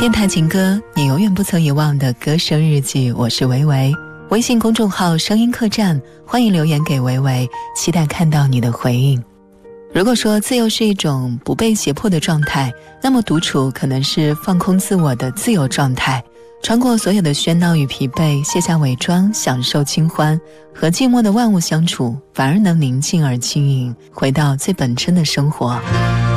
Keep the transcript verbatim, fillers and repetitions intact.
电台情歌，你永远不曾遗忘的歌声日记，我是维维。微信公众号声音客栈，欢迎留言给维维，期待看到你的回应。如果说自由是一种不被胁迫的状态，那么独处可能是放空自我的自由状态，穿过所有的喧闹与疲惫，卸下伪装，享受清欢，和寂寞的万物相处，反而能宁静而轻盈，回到最本真的生活。